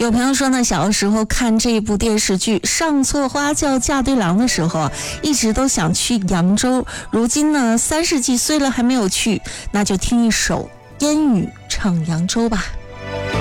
有朋友说呢，小的时候看这部电视剧上错花轿嫁对郎的时候啊，一直都想去扬州，如今呢30几岁了还没有去，那就听一首烟雨唱扬州吧。